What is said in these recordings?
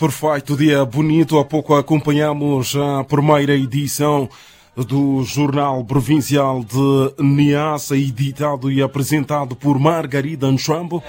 Perfeito, dia bonito. Há pouco acompanhamos a primeira edição do Jornal Provincial de Niassa, editado e apresentado por Margarida Nchambo.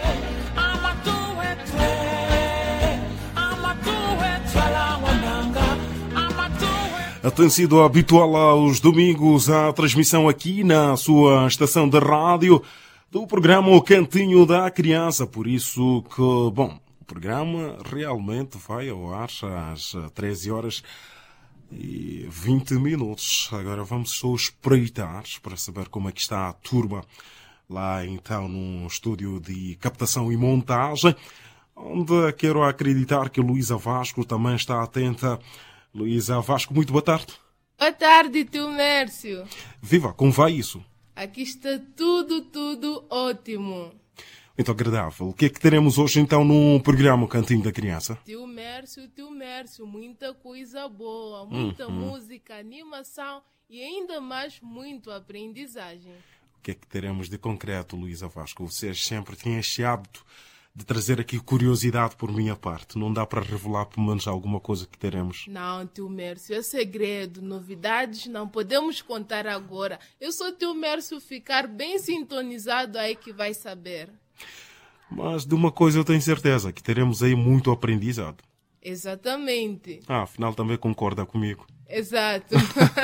Tem sido habitual aos domingos a transmissão aqui na sua estação de rádio do programa O Cantinho da Criança. Por isso que, bom, o programa realmente vai ao ar às 13 horas e 20 minutos. Agora vamos só espreitar para saber como é que está a turma lá então no estúdio de captação e montagem, onde quero acreditar que Luísa Vasco também está atenta. Luísa Vasco, muito boa tarde. Boa tarde, tio Mércio. Viva, como vai isso? Aqui está tudo ótimo. Muito agradável. O que é que teremos hoje então no programa Cantinho da Criança? Tio Mércio, muita coisa boa, muita música, animação e ainda mais muito aprendizagem. O que é que teremos de concreto, Luísa Vasco? Vocês sempre têm este hábito de trazer aqui curiosidade por minha parte. Não dá para revelar pelo menos alguma coisa que teremos? Não, tio Mércio, é segredo. Novidades não podemos contar agora. Eu sou tio Mércio ficar bem sintonizado aí que vai saber. Mas de uma coisa eu tenho certeza, que teremos aí muito aprendizado. Exatamente. Afinal também concorda comigo. Exato.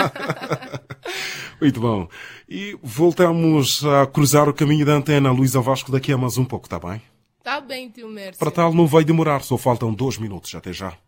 Muito bom. E voltamos a cruzar o caminho da antena, Luísa Vasco, daqui a mais um pouco, está bem? Tá bem, tio Mércio. Para tal não vai demorar, só faltam 2 minutos. Até já.